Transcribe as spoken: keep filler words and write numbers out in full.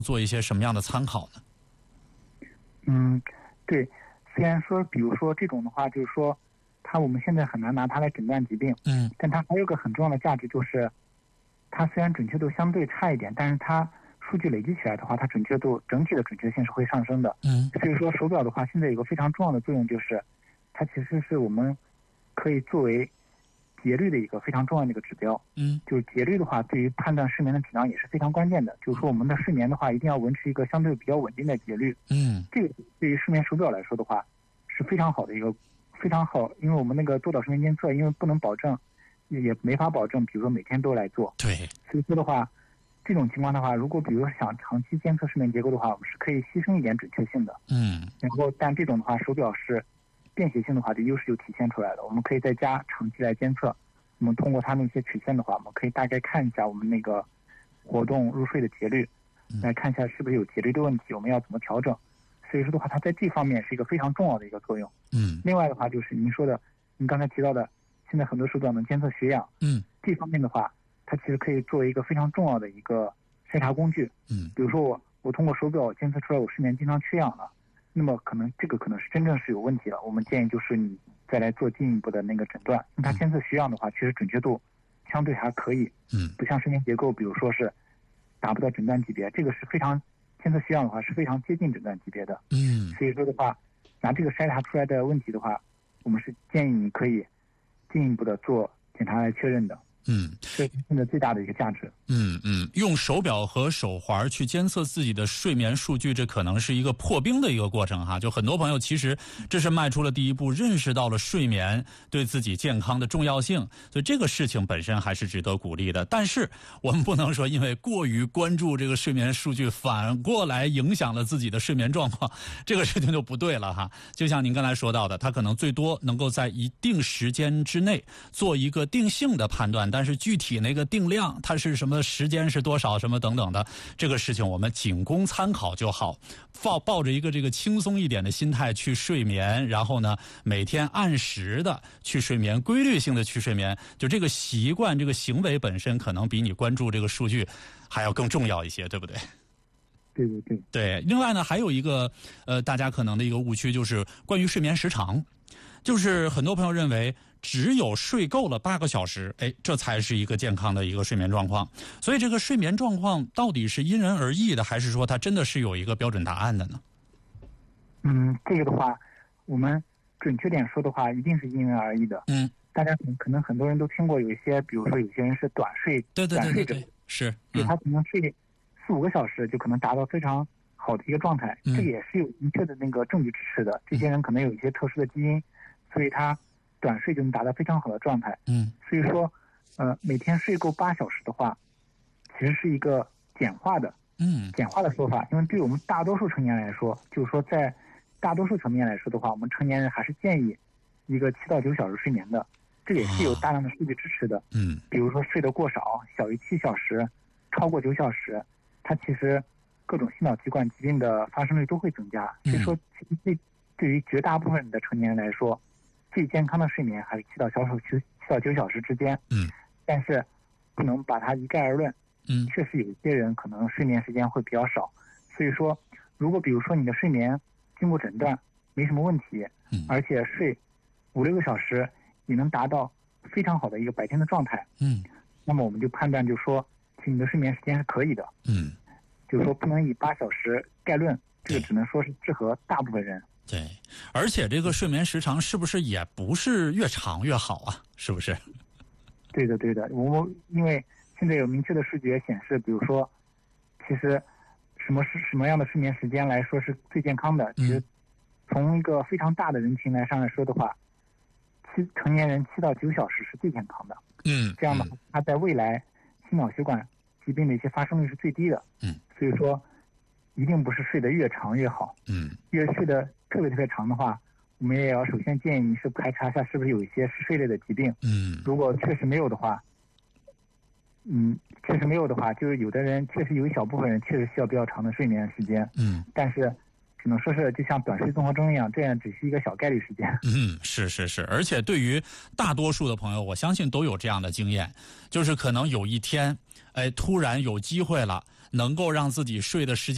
做一些什么样的参考呢？ 嗯，对，虽然说比如说这种的话，就是说它我们现在很难拿它来诊断疾病， 嗯， 但它还有个很重要的价值，就是它虽然准确度相对差一点，但是它数据累积起来的话，它准确度整体的准确性是会上升的。 嗯， 所以说手表的话，现在有个非常重要的作用，就是它其实是我们可以作为节律的一个非常重要的一个指标。 嗯， 就是节律的话，对于判断睡眠的质量也是非常关键的。就是说我们的睡眠的话，一定要维持一个相对比较稳定的节律。 嗯， 这个对于睡眠手表来说的话，是非常好的一个非常好，因为我们那个多导睡眠监测，因为不能保证，也也没法保证，比如说每天都来做。 对， 所以说的话，这种情况的话，如果比如说想长期监测睡眠结构的话，我们是可以牺牲一点准确性的。 嗯， 然后但这种的话，手表是便携性的话，这优势就体现出来了。我们可以在家长期来监测，我们通过它那些曲线的话，我们可以大概看一下我们那个活动入睡的节律，来看一下是不是有节律的问题，我们要怎么调整。所以说的话，它在这方面是一个非常重要的一个作用。 嗯， 另外的话就是您说的，您刚才提到的，现在很多手表能监测血氧， 嗯， 这方面的话，它其实可以作为一个非常重要的一个筛查工具。 嗯， 比如说我我通过手表监测出来我睡眠经常缺氧了，那么可能这个可能是真正是有问题了，我们建议就是你再来做进一步的那个诊断。因为它监测血氧的话，其实准确度相对还可以， 嗯， 不像睡眠结构，比如说是达不到诊断级别，这个是非常监测血氧的话是非常接近诊断级别的。 嗯， 所以说的话，拿这个筛查出来的问题的话，我们是建议你可以进一步的做检查来确认的。 嗯， 这是现在最大的一个价值。 嗯嗯，用手表和手环去监测自己的睡眠数据，这可能是一个破冰的一个过程哈。就很多朋友其实这是迈出了第一步，认识到了睡眠对自己健康的重要性，所以这个事情本身还是值得鼓励的。但是我们不能说因为过于关注这个睡眠数据，反过来影响了自己的睡眠状况，这个事情就不对了哈。就像您刚才说到的，它可能最多能够在一定时间之内做一个定性的判断，但是具体那个定量它是什么时间是多少什么等等的，这个事情我们仅供参考就好，抱抱着一个这个轻松一点的心态去睡眠，然后呢每天按时的去睡眠，规律性的去睡眠，就这个习惯这个行为本身可能比你关注这个数据还要更重要一些，对不对？ 对对对对。另外呢还有一个呃大家可能的一个误区，就是关于睡眠时长，就是很多朋友认为只有睡够了八个小时，哎，这才是一个健康的一个睡眠状况。所以这个睡眠状况到底是因人而异的，还是说它真的是有一个标准答案的呢？ 嗯，这个的话，我们准确点说的话，一定是因人而异的。 嗯， 大家可能很多人都听过有一些，比如说有些人是短睡， 对对对对对， 短睡者， 是， 就他可能睡四五个小时就可能达到非常好的一个状态， 嗯、 这个也是有明确的那个证据支持的。这些人可能有一些特殊的基因，所以他短睡就能达到非常好的状态。 嗯， 所以说，呃，每天睡够八小时的话，其实是一个简化的， 嗯， 简化的说法。因为对我们大多数成年人来说，就是说在大多数层面来说的话，我们成年人还是建议一个七到九小时睡眠的，这也是有大量的数据支持的。 嗯， 比如说睡得过少，小于七小时，超过九小时，它其实各种心脑血管疾病的发生率都会增加。所以说，其实对对于绝大部分的成年人来说，最健康的睡眠还是七到小时七到九小时之间。 嗯， 但是不能把它一概而论。 嗯， 确实有一些人可能睡眠时间会比较少，所以说，如果比如说你的睡眠经过诊断没什么问题， 嗯， 而且睡五六个小时也能达到非常好的一个白天的状态， 嗯， 那么我们就判断就说，其实你的睡眠时间是可以的。 嗯， 就是说不能以八小时概论，这个只能说是适合大部分人。 对，而且这个睡眠时长是不是也不是越长越好啊？是不是？ 对的，对的。我们因为现在有明确的数据也显示，比如说，其实什么是什么样的睡眠时间来说是最健康的？其实从一个非常大的人群来上来说的话，七成年人七到九小时是最健康的。 嗯， 这样的话，它在未来心脑血管疾病的一些发生率是最低的。 嗯， 所以说一定不是睡得越长越好。 嗯， 越睡得特别特别长的话，我们也要首先建议你是排查一下是不是有一些嗜睡类的疾病。 嗯， 如果确实没有的话，嗯，确实没有的话，就是有的人确实有一小部分人确实需要比较长的睡眠时间。 嗯， 但是只能说是就像短睡综合征一样，这样只是一个小概率事件。 嗯，是是是，而且对于大多数的朋友，我相信都有这样的经验，就是可能有一天，哎，突然有机会了，能够让自己睡的时间